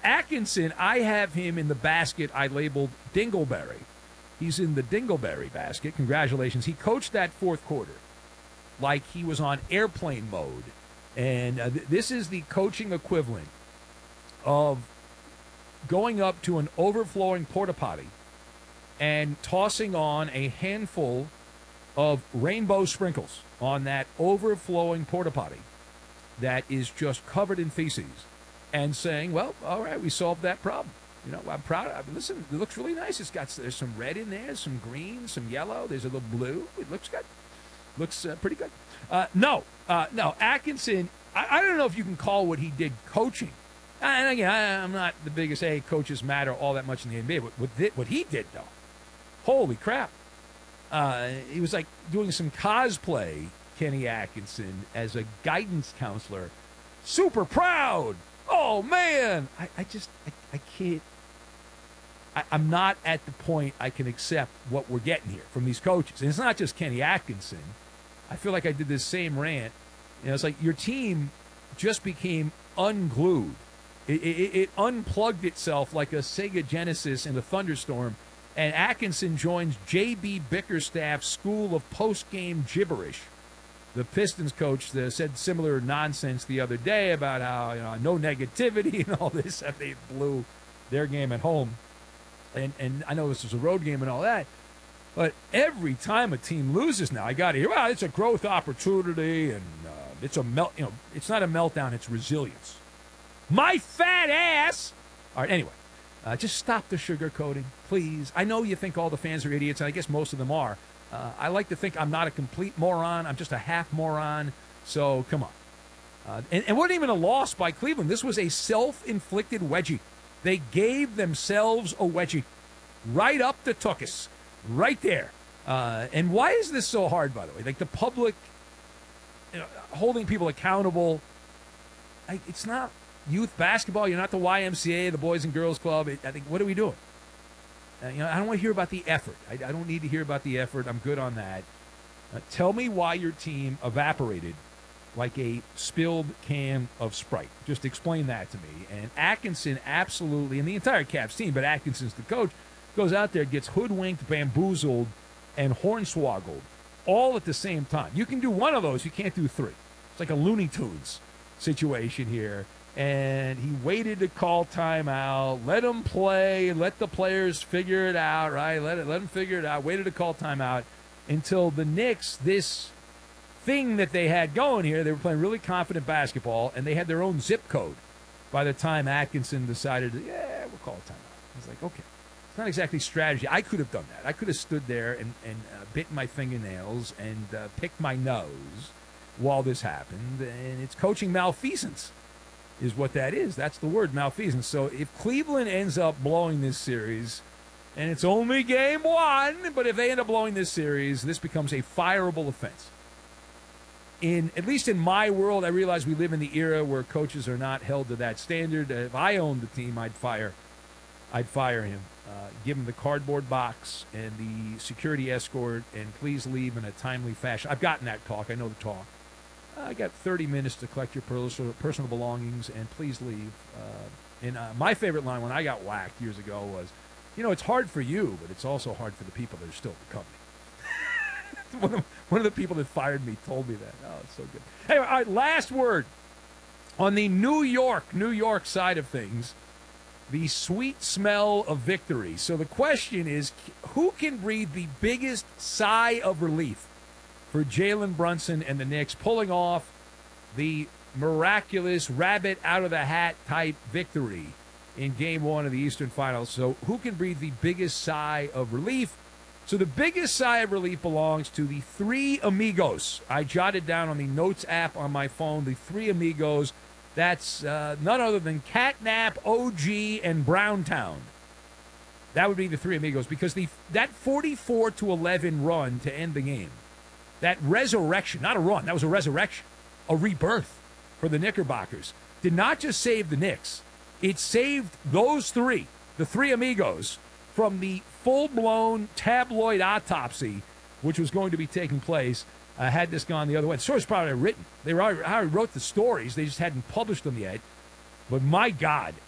Atkinson, I have him in the basket I labeled Dingleberry. He's in the Dingleberry basket. Congratulations. He coached that fourth quarter like he was on airplane mode. And this is the coaching equivalent of going up to an overflowing porta potty and tossing on a handful of rainbow sprinkles on that overflowing porta potty that is just covered in feces and saying, well, all right, we solved that problem. You know, I'm proud of it. Listen, it looks really nice. There's some red in there, some green, some yellow. There's a little blue. It looks good. Looks pretty good. No, Atkinson, I don't know if you can call what he did coaching. And again, I'm not the biggest, coaches matter all that much in the NBA. But what he did, though, holy crap. He was like doing some cosplay, Kenny Atkinson, as a guidance counselor. Super proud. Oh, man. I can't. I'm not at the point I can accept what we're getting here from these coaches. And it's not just Kenny Atkinson. I feel like I did this same rant. You know, it's like your team just became unglued. It unplugged itself like a Sega Genesis in a thunderstorm, and Atkinson joins J.B. Bickerstaff's school of post-game gibberish. The Pistons coach said similar nonsense the other day about how, no negativity and all this, that they blew their game at home. And I know this is a road game and all that, but every time a team loses now, I got to hear, well, it's a growth opportunity, and it's it's not a meltdown, it's resilience. My fat ass! All right, anyway, just stop the sugarcoating, please. I know you think all the fans are idiots, and I guess most of them are. I like to think I'm not a complete moron. I'm just a half moron, so come on. And it wasn't even a loss by Cleveland. This was a self-inflicted wedgie. They gave themselves a wedgie right up the tuchus, right there. And why is this so hard, by the way? Like the public holding people accountable. It's not youth basketball. You're not the YMCA, the Boys and Girls Club. I think, what are we doing? I don't want to hear about the effort. I don't need to hear about the effort. I'm good on that. Tell me why your team evaporated like a spilled can of Sprite. Just explain that to me. And Atkinson absolutely, and the entire Cavs team, but Atkinson's the coach, goes out there, gets hoodwinked, bamboozled, and hornswoggled all at the same time. You can do one of those. You can't do three. It's like a Looney Tunes situation here. And he waited to call timeout, let them play, let the players figure it out, right? Let them figure it out. Waited to call timeout until the Knicks, this thing that they had going here, they were playing really confident basketball, and they had their own zip code by the time Atkinson decided, we'll call a timeout. I was like, okay. It's not exactly strategy. I could have done that. I could have stood there and bit my fingernails and picked my nose while this happened, and it's coaching malfeasance is what that is. That's the word, malfeasance. So if Cleveland ends up blowing this series, and it's only game one, but if they end up blowing this series, this becomes a fireable offense. At least in my world, I realize we live in the era where coaches are not held to that standard. If I owned the team, I'd fire him. Give him the cardboard box and the security escort, and please leave in a timely fashion. I've gotten that talk. I know the talk. I got 30 minutes to collect your personal belongings, and please leave. My favorite line when I got whacked years ago was, it's hard for you, but it's also hard for the people that are still at the company. One of the people that fired me told me that. Oh, it's so good. Anyway, all right, last word. On the New York side of things, the sweet smell of victory. So the question is, who can breathe the biggest sigh of relief for Jalen Brunson and the Knicks pulling off the miraculous rabbit out of the hat type victory in game one of the Eastern Finals? So who can breathe the biggest sigh of relief? So the biggest sigh of relief belongs to the three amigos. I jotted down on the Notes app on my phone, the three amigos. That's none other than Catnap, OG, and Browntown. That would be the three amigos, because that 44-11 run to end the game, that resurrection, not a run, that was a resurrection, a rebirth for the Knickerbockers, did not just save the Knicks. It saved those three, the three amigos, from the full-blown tabloid autopsy which was going to be taking place had this gone the other way. The story's probably written. They already wrote the stories. They just hadn't published them yet. But my God,